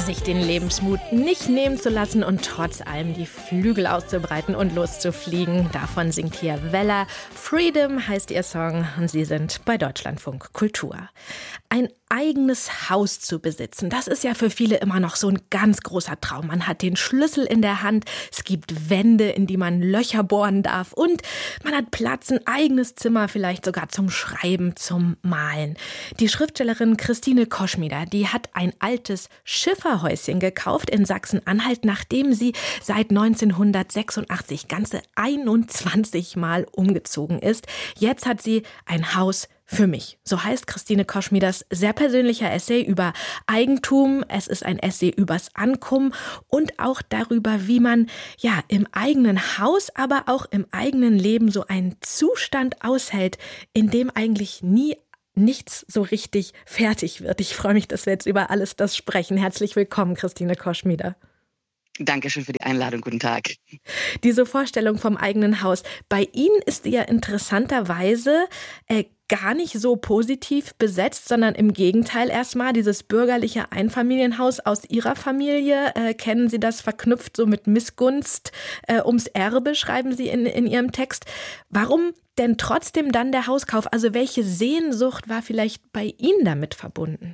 sich den Lebensmut nicht nehmen zu lassen und trotz allem die Flügel auszubreiten und loszufliegen. Davon singt hier Wella. Freedom heißt ihr Song und sie sind bei Deutschlandfunk Kultur. Ein eigenes Haus zu besitzen, das ist ja für viele immer noch so ein ganz großer Traum. Man hat den Schlüssel in der Hand, es gibt Wände, in die man Löcher bohren darf und man hat Platz, ein eigenes Zimmer, vielleicht sogar zum Schreiben, zum Malen. Die Schriftstellerin Christine Koschmider, die hat ein altes Schifferhäuschen gekauft in Sachsen-Anhalt, nachdem sie seit 1986 ganze 21 Mal umgezogen ist. Jetzt hat sie ein Haus für mich. So heißt Christine Koschmiders sehr persönlicher Essay über Eigentum. Es ist ein Essay übers Ankommen und auch darüber, wie man ja im eigenen Haus, aber auch im eigenen Leben so einen Zustand aushält, in dem eigentlich nie nichts so richtig fertig wird. Ich freue mich, dass wir jetzt über alles das sprechen. Herzlich willkommen, Christine Koschmider. Dankeschön für die Einladung. Guten Tag. Diese Vorstellung vom eigenen Haus. Bei Ihnen ist die ja interessanterweise gar nicht so positiv besetzt, sondern im Gegenteil erstmal dieses bürgerliche Einfamilienhaus aus Ihrer Familie. Kennen Sie das verknüpft so mit Missgunst ums Erbe, schreiben Sie in Ihrem Text. Warum denn trotzdem dann der Hauskauf? Also welche Sehnsucht war vielleicht bei Ihnen damit verbunden?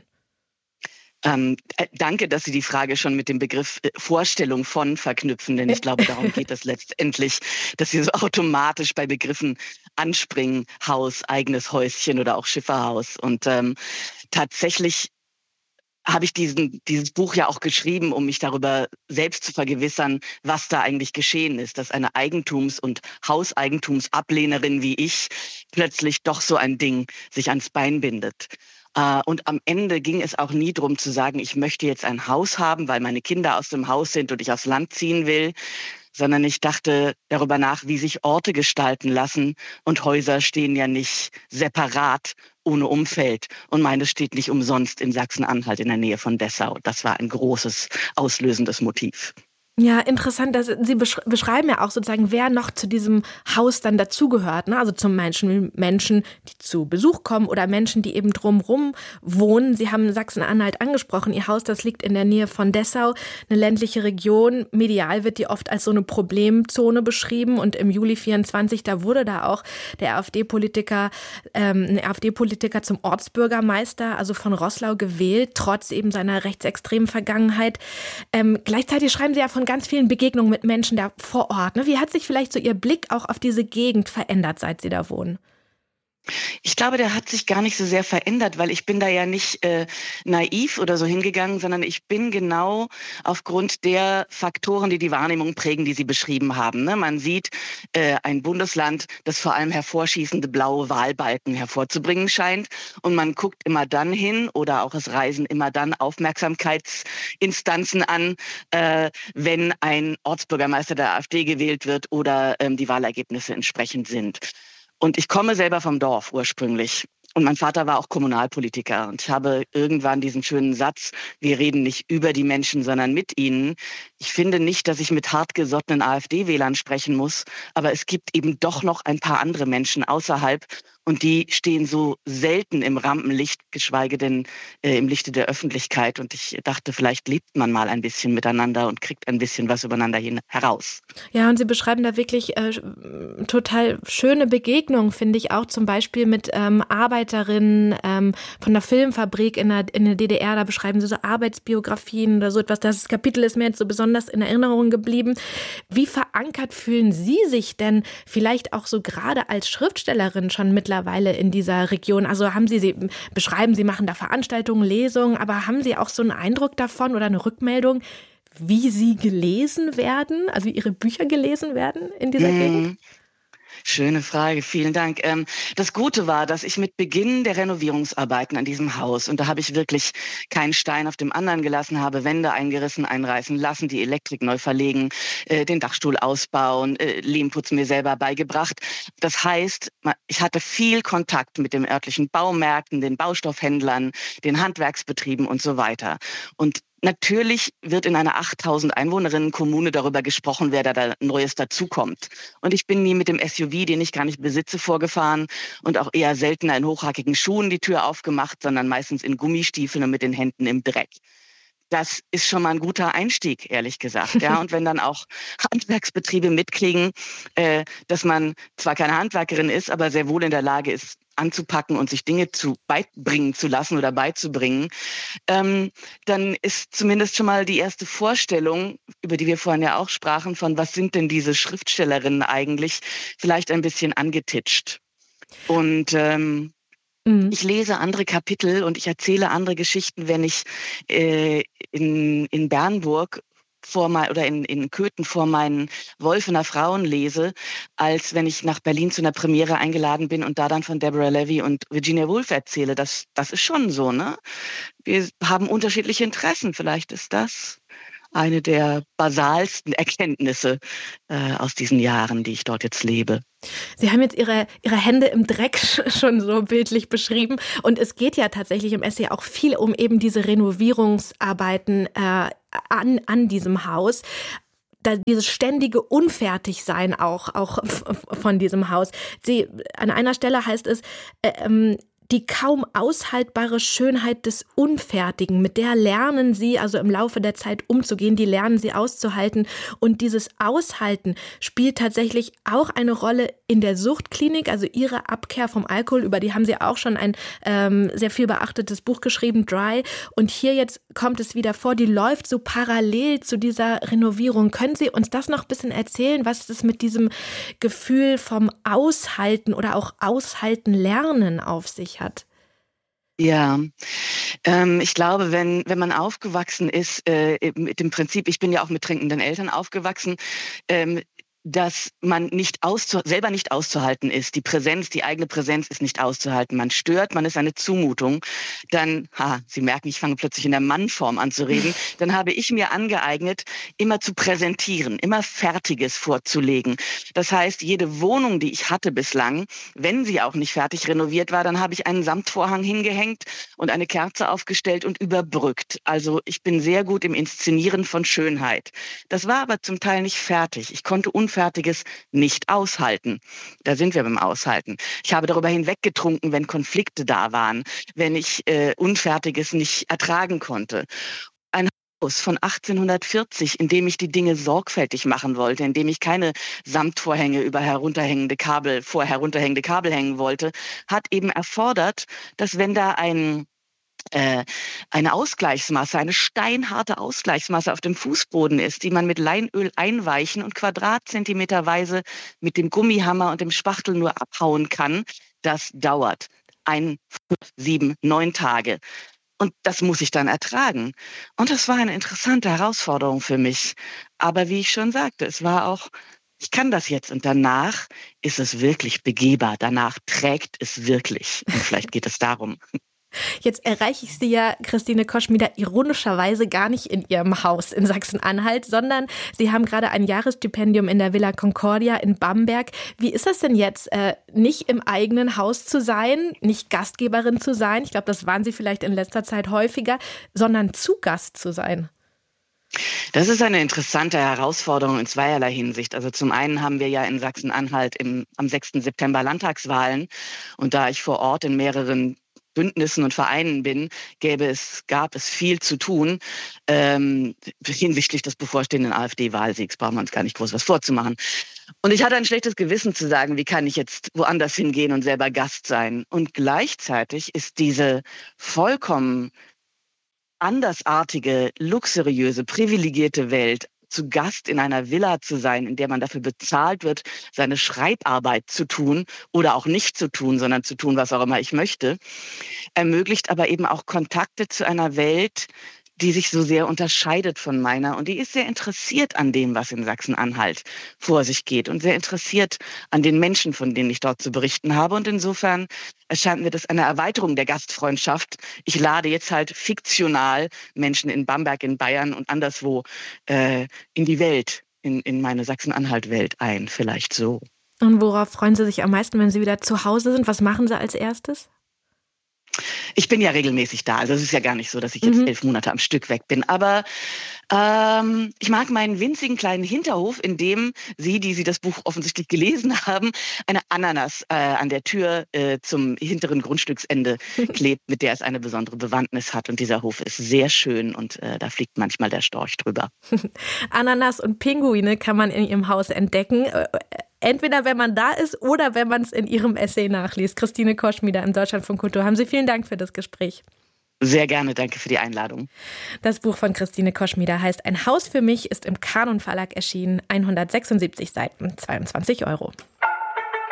Danke, dass Sie die Frage schon mit dem Begriff Vorstellung von verknüpfen, denn ich glaube, darum geht es letztendlich, dass Sie so automatisch bei Begriffen anspringen, Haus, eigenes Häuschen oder auch Schifferhaus. Und tatsächlich habe ich dieses Buch ja auch geschrieben, um mich darüber selbst zu vergewissern, was da eigentlich geschehen ist, dass eine Eigentums- und Hauseigentumsablehnerin wie ich plötzlich doch so ein Ding sich ans Bein bindet. Und am Ende ging es auch nie darum zu sagen, ich möchte jetzt ein Haus haben, weil meine Kinder aus dem Haus sind und ich aufs Land ziehen will, sondern ich dachte darüber nach, wie sich Orte gestalten lassen. Und Häuser stehen ja nicht separat ohne Umfeld. Und meines steht nicht umsonst in Sachsen-Anhalt in der Nähe von Dessau. Das war ein großes, auslösendes Motiv. Ja, interessant, dass Sie beschreiben ja auch sozusagen, wer noch zu diesem Haus dann dazugehört, ne? Also zum Menschen, die zu Besuch kommen oder Menschen, die eben drumherum wohnen. Sie haben Sachsen-Anhalt angesprochen. Ihr Haus, das liegt in der Nähe von Dessau, eine ländliche Region. Medial wird die oft als so eine Problemzone beschrieben und im Juli 24, da wurde da auch der ein AfD-Politiker zum Ortsbürgermeister, also von Roßlau gewählt, trotz eben seiner rechtsextremen Vergangenheit. Gleichzeitig schreiben Sie ja von ganz vielen Begegnungen mit Menschen da vor Ort. Ne? Wie hat sich vielleicht so Ihr Blick auch auf diese Gegend verändert, seit Sie da wohnen? Ich glaube, der hat sich gar nicht so sehr verändert, weil ich bin da ja nicht naiv oder so hingegangen, sondern ich bin genau aufgrund der Faktoren, die die Wahrnehmung prägen, die Sie beschrieben haben. Ne? Man sieht ein Bundesland, das vor allem hervorschießende blaue Wahlbalken hervorzubringen scheint. Und man guckt immer dann hin oder auch es reisen immer dann Aufmerksamkeitsinstanzen an, wenn ein Ortsbürgermeister der AfD gewählt wird oder die Wahlergebnisse entsprechend sind. Und ich komme selber vom Dorf ursprünglich. Und mein Vater war auch Kommunalpolitiker. Und ich habe irgendwann diesen schönen Satz, wir reden nicht über die Menschen, sondern mit ihnen. Ich finde nicht, dass ich mit hartgesottenen AfD-Wählern sprechen muss. Aber es gibt eben doch noch ein paar andere Menschen außerhalb. Und die stehen so selten im Rampenlicht, geschweige denn im Lichte der Öffentlichkeit. Und ich dachte, vielleicht lebt man mal ein bisschen miteinander und kriegt ein bisschen was übereinander heraus. Ja, und Sie beschreiben da wirklich total schöne Begegnungen, finde ich auch, zum Beispiel mit Arbeiterinnen von der Filmfabrik in der DDR. Da beschreiben Sie so Arbeitsbiografien oder so etwas. Das Kapitel ist mir jetzt so besonders in Erinnerung geblieben. Wie verankert fühlen Sie sich denn vielleicht auch so gerade als Schriftstellerin schon mittlerweile in dieser Region? Also Sie beschreiben, Sie machen da Veranstaltungen, Lesungen, aber haben Sie auch so einen Eindruck davon oder eine Rückmeldung, wie Sie gelesen werden, also wie Ihre Bücher gelesen werden in dieser Gegend? Schöne Frage, vielen Dank. Das Gute war, dass ich mit Beginn der Renovierungsarbeiten an diesem Haus, und da habe ich wirklich keinen Stein auf dem anderen gelassen, habe Wände eingerissen, einreißen lassen, die Elektrik neu verlegen, den Dachstuhl ausbauen, Lehmputz mir selber beigebracht. Das heißt, ich hatte viel Kontakt mit den örtlichen Baumärkten, den Baustoffhändlern, den Handwerksbetrieben und so weiter. Und natürlich wird in einer 8000 Einwohnerinnen-Kommune darüber gesprochen, wer da Neues dazukommt. Und ich bin nie mit dem SUV, den ich gar nicht besitze, vorgefahren und auch eher seltener in hochhackigen Schuhen die Tür aufgemacht, sondern meistens in Gummistiefeln und mit den Händen im Dreck. Das ist schon mal ein guter Einstieg, ehrlich gesagt. Ja, und wenn dann auch Handwerksbetriebe mitkriegen, dass man zwar keine Handwerkerin ist, aber sehr wohl in der Lage ist, anzupacken und sich Dinge beibringen zu lassen oder beizubringen, dann ist zumindest schon mal die erste Vorstellung, über die wir vorhin ja auch sprachen, von was sind denn diese Schriftstellerinnen eigentlich, vielleicht ein bisschen angetitscht. Und ich lese andere Kapitel und ich erzähle andere Geschichten, wenn ich in Bernburg oder in Köthen vor meinen Wolfener Frauen lese, als wenn ich nach Berlin zu einer Premiere eingeladen bin und da dann von Deborah Levy und Virginia Woolf erzähle. Das ist schon so, ne? Wir haben unterschiedliche Interessen. Vielleicht ist das eine der basalsten Erkenntnisse aus diesen Jahren, die ich dort jetzt lebe. Sie haben jetzt Ihre Hände im Dreck schon so bildlich beschrieben. Und es geht ja tatsächlich im Essay auch viel um eben diese Renovierungsarbeiten an diesem Haus. Dieses ständige Unfertigsein auch von diesem Haus. An einer Stelle heißt es, die kaum aushaltbare Schönheit des Unfertigen, mit der lernen sie also im Laufe der Zeit umzugehen, die lernen sie auszuhalten. Und dieses Aushalten spielt tatsächlich auch eine Rolle in der Suchtklinik, also ihre Abkehr vom Alkohol, über die haben sie auch schon ein sehr viel beachtetes Buch geschrieben, Dry. Und hier jetzt kommt es wieder vor, die läuft so parallel zu dieser Renovierung. Können Sie uns das noch ein bisschen erzählen, was es mit diesem Gefühl vom Aushalten oder auch Aushalten lernen auf sich hat? Ja, ich glaube, wenn man aufgewachsen ist mit dem Prinzip, ich bin ja auch mit trinkenden Eltern aufgewachsen, dass man selber nicht auszuhalten ist. Die eigene Präsenz ist nicht auszuhalten. Man stört, man ist eine Zumutung. Dann, Sie merken, ich fange plötzlich in der Mannform an zu reden. Dann habe ich mir angeeignet, immer zu präsentieren, immer Fertiges vorzulegen. Das heißt, jede Wohnung, die ich hatte bislang, wenn sie auch nicht fertig renoviert war, dann habe ich einen Samtvorhang hingehängt und eine Kerze aufgestellt und überbrückt. Also ich bin sehr gut im Inszenieren von Schönheit. Das war aber zum Teil nicht fertig. Ich konnte Unfertiges nicht aushalten. Da sind wir beim Aushalten. Ich habe darüber hinweggetrunken, wenn Konflikte da waren, wenn ich Unfertiges nicht ertragen konnte. Ein Haus von 1840, in dem ich die Dinge sorgfältig machen wollte, in dem ich keine Samtvorhänge vor herunterhängende Kabel hängen wollte, hat eben erfordert, dass wenn da eine Ausgleichsmasse, eine steinharte Ausgleichsmasse auf dem Fußboden ist, die man mit Leinöl einweichen und quadratzentimeterweise mit dem Gummihammer und dem Spachtel nur abhauen kann, das dauert 1, 5, 7, 9 Tage. Und das muss ich dann ertragen. Und das war eine interessante Herausforderung für mich. Aber wie ich schon sagte, ich kann das jetzt und danach ist es wirklich begehbar. Danach trägt es wirklich. Und vielleicht geht es darum. Jetzt erreiche ich Sie ja, Christine Koschmider, ironischerweise gar nicht in Ihrem Haus in Sachsen-Anhalt, sondern Sie haben gerade ein Jahresstipendium in der Villa Concordia in Bamberg. Wie ist das denn jetzt, nicht im eigenen Haus zu sein, nicht Gastgeberin zu sein? Ich glaube, das waren Sie vielleicht in letzter Zeit häufiger, sondern zu Gast zu sein. Das ist eine interessante Herausforderung in zweierlei Hinsicht. Also zum einen haben wir ja in Sachsen-Anhalt am 6. September Landtagswahlen. Und da ich vor Ort in mehreren Bündnissen und Vereinen bin, gab es viel zu tun hinsichtlich des bevorstehenden AfD-Wahlsiegs. Brauchen wir uns gar nicht groß was vorzumachen. Und ich hatte ein schlechtes Gewissen zu sagen, wie kann ich jetzt woanders hingehen und selber Gast sein? Und gleichzeitig ist diese vollkommen andersartige, luxuriöse, privilegierte Welt, zu Gast in einer Villa zu sein, in der man dafür bezahlt wird, seine Schreibarbeit zu tun oder auch nicht zu tun, sondern zu tun, was auch immer ich möchte, ermöglicht aber eben auch Kontakte zu einer Welt, die sich so sehr unterscheidet von meiner. Und die ist sehr interessiert an dem, was in Sachsen-Anhalt vor sich geht und sehr interessiert an den Menschen, von denen ich dort zu berichten habe. Und insofern erscheint mir das eine Erweiterung der Gastfreundschaft. Ich lade jetzt halt fiktional Menschen in Bamberg, in Bayern und anderswo in die Welt, in meine Sachsen-Anhalt-Welt ein, vielleicht so. Und worauf freuen Sie sich am meisten, wenn Sie wieder zu Hause sind? Was machen Sie als erstes? Ich bin ja regelmäßig da. Also es ist ja gar nicht so, dass ich jetzt 11 Monate am Stück weg bin. Aber ich mag meinen winzigen kleinen Hinterhof, in dem Sie, die Sie das Buch offensichtlich gelesen haben, eine Ananas an der Tür zum hinteren Grundstücksende klebt, mit der es eine besondere Bewandtnis hat. Und dieser Hof ist sehr schön und da fliegt manchmal der Storch drüber. Ananas und Pinguine kann man in Ihrem Haus entdecken. Entweder wenn man da ist oder wenn man es in Ihrem Essay nachliest. Christine Koschmider im Deutschlandfunk Kultur. Haben Sie vielen Dank für das Gespräch. Sehr gerne, danke für die Einladung. Das Buch von Christine Koschmider heißt Ein Haus für mich, ist im Kanon Verlag erschienen. 176 Seiten, 22 €.